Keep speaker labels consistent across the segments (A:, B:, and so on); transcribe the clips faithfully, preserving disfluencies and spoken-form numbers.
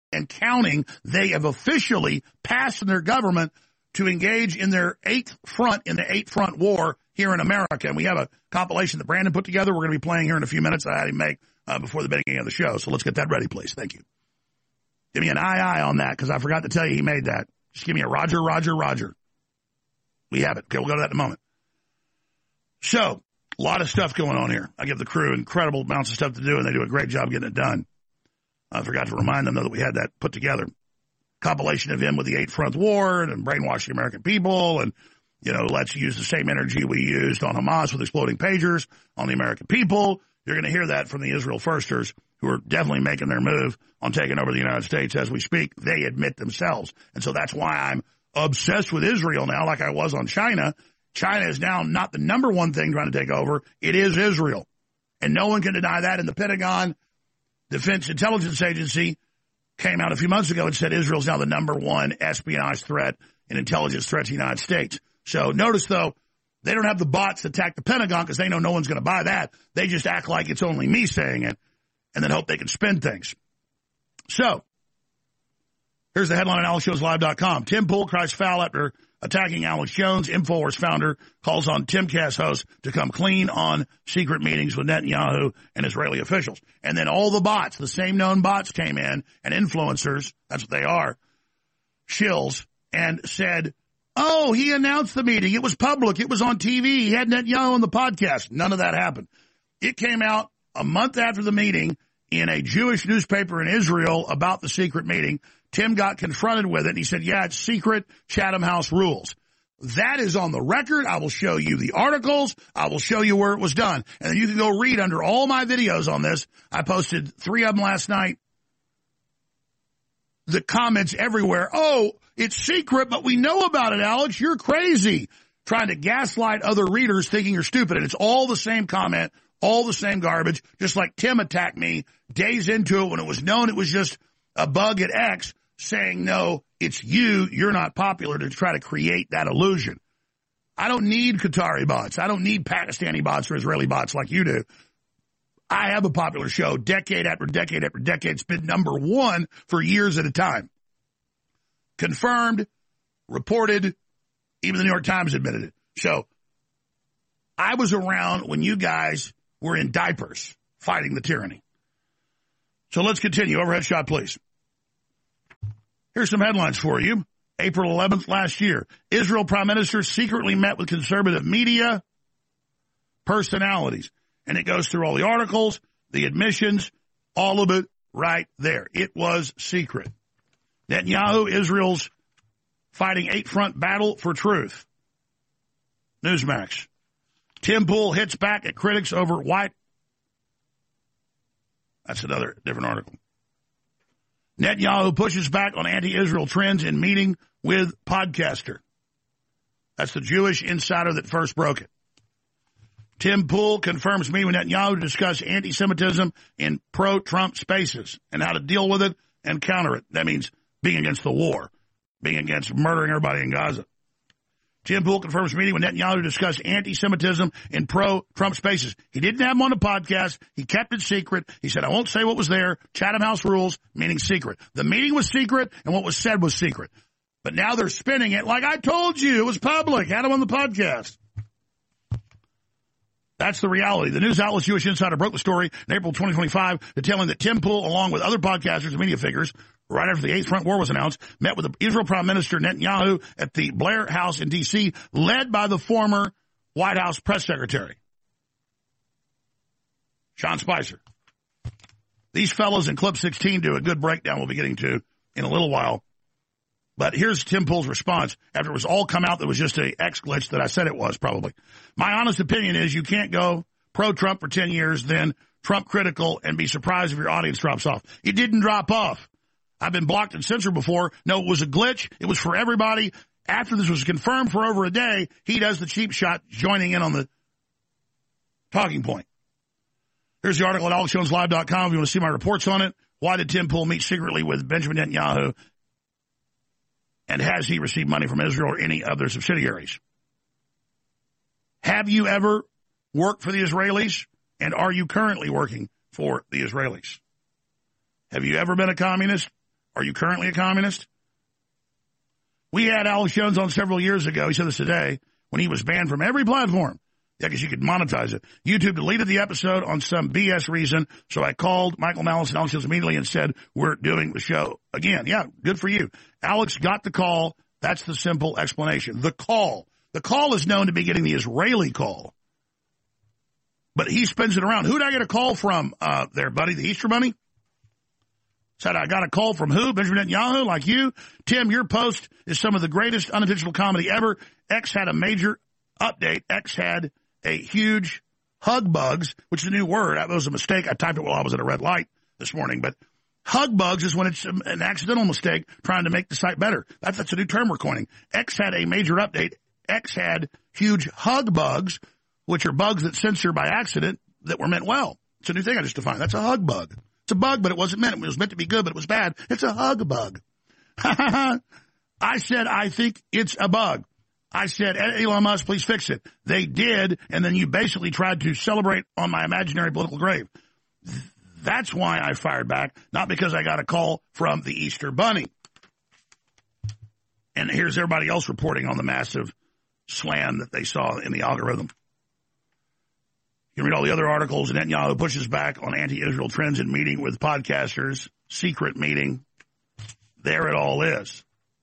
A: and counting, they have officially passed in their government to engage in their eighth front in the eighth front war here in America. And we have a compilation that Brandon put together. We're going to be playing here in a few minutes that I had him make uh, before the beginning of the show. So let's get that ready, please. Thank you. Give me an aye, aye on that, because I forgot to tell you he made that. Just give me a Roger, Roger, Roger. We have it. Okay, we'll go to that in a moment. So, a lot of stuff going on here. I give the crew incredible amounts of stuff to do, and they do a great job getting it done. I forgot to remind them, though, that we had that put together. Compilation of him with the Eighth Front War and brainwashing American people, and, you know, let's use the same energy we used on Hamas with exploding pagers on the American people. You're going to hear that from the Israel Firsters, who are definitely making their move on taking over the United States as we speak. They admit themselves. And so that's why I'm obsessed with Israel now, like I was on China. China is now not the number one thing trying to take over. It is Israel. And no one can deny that. And the Pentagon Defense Intelligence Agency came out a few months ago and said Israel's now the number one espionage threat and intelligence threat to the United States. So notice, though, they don't have the bots that attack the Pentagon because they know no one's going to buy that. They just act like it's only me saying it and then hope they can spin things. So here's the headline on Alex Jones Live dot com. Tim Pool cries foul after attacking Alex Jones. InfoWars founder calls on Timcast host to come clean on secret meetings with Netanyahu and Israeli officials. And then all the bots, the same known bots came in, and influencers, that's what they are, shills, and said, oh, he announced the meeting. It was public. It was on T V. He had Netanyahu on the podcast. None of that happened. It came out a month after the meeting in a Jewish newspaper in Israel about the secret meeting. Tim got confronted with it, and he said, yeah, it's secret, Chatham House rules. That is on the record. I will show you the articles. I will show you where it was done. And then you can go read under all my videos on this. I posted three of them last night. The comments everywhere. Oh, it's secret, but we know about it, Alex. You're crazy. Trying to gaslight other readers thinking you're stupid. And it's all the same comment, all the same garbage, just like Tim attacked me days into it when it was known it was just a bug at X, saying, no, it's you, you're not popular, to try to create that illusion. I don't need Qatari bots. I don't need Pakistani bots or Israeli bots like you do. I have a popular show, decade after decade after decade. It's been number one for years at a time. Confirmed, reported, even the New York Times admitted it. So I was around when you guys were in diapers fighting the tyranny. So let's continue. Overhead shot, please. Here's some headlines for you. April eleventh last year, Israel Prime Minister secretly met with conservative media personalities. And it goes through all the articles, the admissions, all of it right there. It was secret. Netanyahu, Israel's fighting eight-front battle for truth. Newsmax. Tim Pool hits back at critics over white. That's another different article. Netanyahu pushes back on anti-Israel trends in meeting with podcaster. That's the Jewish insider that first broke it. Tim Pool confirms meeting with Netanyahu to discuss anti-Semitism in pro-Trump spaces and how to deal with it and counter it. That means being against the war, being against murdering everybody in Gaza. Tim Pool confirms meeting with Netanyahu to discuss anti-Semitism in pro-Trump spaces. He didn't have him on the podcast. He kept it secret. He said, I won't say what was there. Chatham House rules, meaning secret. The meeting was secret, and what was said was secret. But now they're spinning it like, I told you, it was public. Had him on the podcast. That's the reality. The news outlet Jewish Insider broke the story in April twenty twenty-five, detailing that Tim Pool, along with other podcasters and media figures, right after the Eighth Front War was announced, met with the Israel Prime Minister Netanyahu at the Blair House in D C, led by the former White House press secretary, Sean Spicer. These fellows in clip sixteen do a good breakdown we'll be getting to in a little while. But here's Tim Pool's response after it was all come out that was just a X glitch that I said it was, probably. My honest opinion is you can't go pro-Trump for ten years, then Trump critical, and be surprised if your audience drops off. It didn't drop off. I've been blocked and censored before. No, it was a glitch. It was for everybody. After this was confirmed for over a day, he does the cheap shot, joining in on the talking point. Here's the article at Alex Jones Live dot com if you want to see my reports on it. Why did Tim Pool meet secretly with Benjamin Netanyahu? And has he received money from Israel or any other subsidiaries? Have you ever worked for the Israelis? And are you currently working for the Israelis? Have you ever been a communist? Are you currently a communist? We had Alex Jones on several years ago. He said this today when he was banned from every platform. Yeah, because you could monetize it. YouTube deleted the episode on some B S reason, so I called Michael Malice and Alex Jones immediately and said, we're doing the show again. Yeah, good for you. Alex got the call. That's the simple explanation. The call. The call is known to be getting the Israeli call. But he spins it around. Who did I get a call from uh, there, buddy? The Easter Bunny? Said, I got a call from who? Benjamin Netanyahu, like you? Tim, your post is some of the greatest unintentional comedy ever. X had a major update. X had a huge hug bugs, which is a new word. That was a mistake. I typed it while I was at a red light this morning. But hug bugs is when it's an accidental mistake trying to make the site better. That's, that's a new term we're coining. X had a major update. X had huge hug bugs, which are bugs that censor by accident that were meant well. It's a new thing I just defined. That's a hug bug. It's a bug, but it wasn't meant. It was meant to be good, but it was bad. It's a hug bug. I said, I think it's a bug. I said, Elon Musk, please fix it. They did, and then you basically tried to celebrate on my imaginary political grave. That's why I fired back, not because I got a call from the Easter Bunny. And here's everybody else reporting on the massive slam that they saw in the algorithm. You can read all the other articles. Netanyahu pushes back on anti-Israel trends in meeting with podcasters. Secret meeting. There it all is.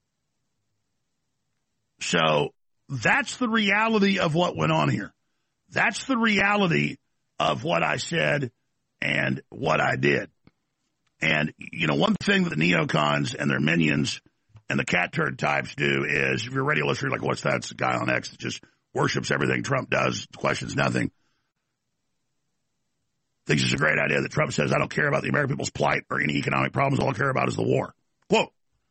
A: So that's the reality of what went on here. That's the reality of what I said and what I did. And, you know, one thing that the neocons and their minions and the cat turd types do is, if you're a radio listener, you're like, what's that? It's a guy on X that just worships everything Trump does, questions nothing. Thinks it's a great idea that Trump says, I don't care about the American people's plight or any economic problems. All I care about is the war. Quote.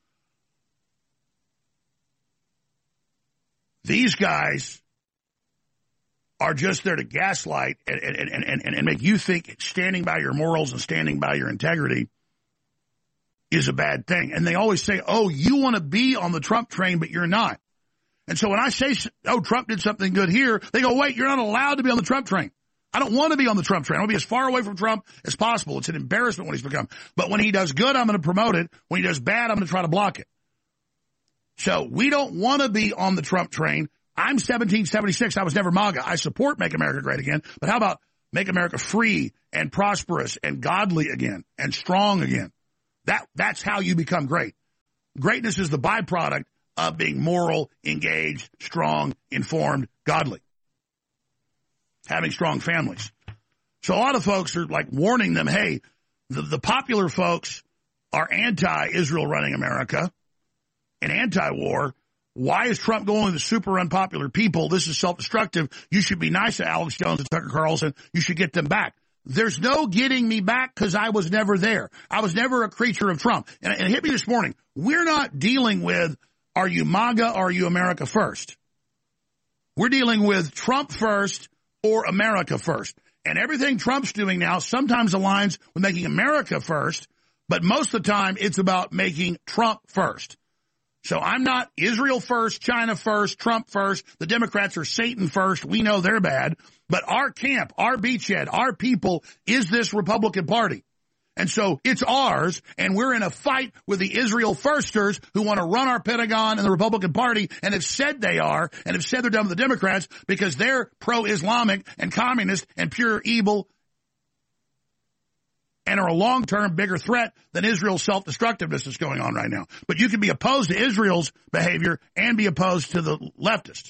A: These guys are just there to gaslight and, and, and, and, and make you think standing by your morals and standing by your integrity is a bad thing. And they always say, oh, you want to be on the Trump train, but you're not. And so when I say, oh, Trump did something good here, they go, wait, you're not allowed to be on the Trump train. I don't want to be on the Trump train. I want to be as far away from Trump as possible. It's an embarrassment what he's become. But when he does good, I'm going to promote it. When he does bad, I'm going to try to block it. So we don't want to be on the Trump train. I'm seventeen seventy-six. I was never MAGA. I support Make America Great Again. But how about make America free and prosperous and godly again and strong again? That That's how you become great. Greatness is the byproduct of being moral, engaged, strong, informed, godly. Having strong families. So a lot of folks are like warning them, hey, the, the popular folks are anti-Israel running America and anti-war. Why is Trump going with the super unpopular people? This is self-destructive. You should be nice to Alex Jones and Tucker Carlson. You should get them back. There's no getting me back because I was never there. I was never a creature of Trump. And, and it hit me this morning. We're not dealing with, are you MAGA or are you America first? We're dealing with Trump first or America first. And everything Trump's doing now sometimes aligns with making America first, but most of the time it's about making Trump first. So I'm not Israel first, China first, Trump first. The Democrats are Satan first. We know they're bad. But our camp, our beachhead, our people is this Republican Party. And so it's ours, and we're in a fight with the Israel firsters who want to run our Pentagon and the Republican Party and have said they are and have said they're done with the Democrats because they're pro-Islamic and communist and pure evil and are a long-term bigger threat than Israel's self-destructiveness that's going on right now. But you can be opposed to Israel's behavior and be opposed to the leftists.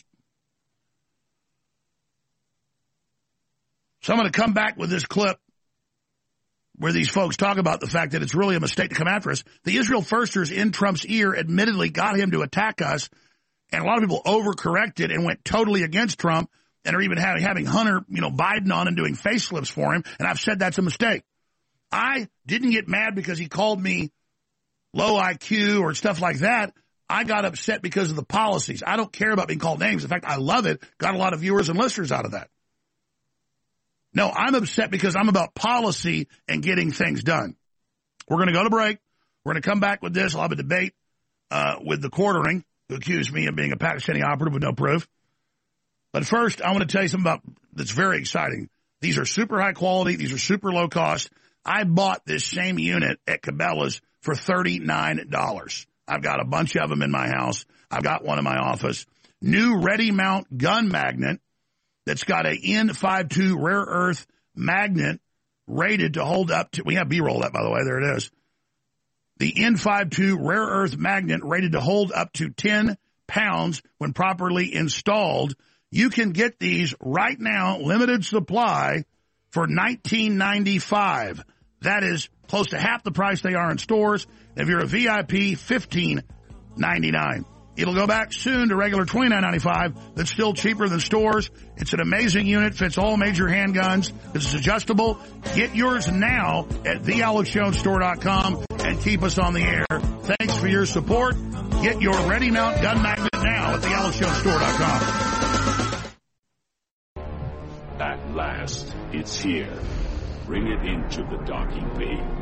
A: So I'm going to come back with this clip where these folks talk about the fact that it's really a mistake to come after us. The Israel firsters in Trump's ear admittedly got him to attack us, and a lot of people overcorrected and went totally against Trump and are even having, having Hunter, you know, Biden on and doing facelifts for him, and I've said that's a mistake. I didn't get mad because he called me low I Q or stuff like that. I got upset because of the policies. I don't care about being called names. In fact, I love it. Got a lot of viewers and listeners out of that. No, I'm upset because I'm about policy and getting things done. We're going to go to break. We're going to come back with this. I'll have a debate uh, with the quartering, who accused me of being a Pakistani operative with no proof. But first, I want to tell you something about that's very exciting. These are super high quality. These are super low cost. I bought this same unit at Cabela's for thirty-nine dollars. I've got a bunch of them in my house. I've got one in my office. New ready mount gun magnet that's got a N fifty-two rare earth magnet rated to hold up to, we have B-roll that, by the way, there it is. The N fifty-two rare earth magnet rated to hold up to ten pounds when properly installed. You can get these right now, limited supply, for nineteen ninety-five dollars. That is close to half the price they are in stores. If you're a V I P, fifteen ninety-nine. It'll go back soon to regular twenty-nine ninety-five. That's still cheaper than stores. It's an amazing unit. Fits all major handguns. It's adjustable. Get yours now at the alex jones store dot com and keep us on the air. Thanks for your support. Get your ready mount gun magnet now at the alex jones store dot com.
B: At last, it's here. Bring it into the docking bay.